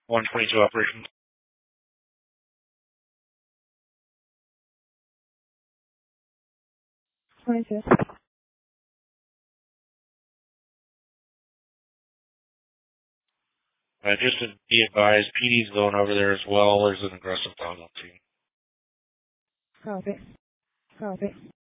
122 operation. Just to be advised, PD's going over there as well. There's an aggressive dog on scene. Copy. Copy.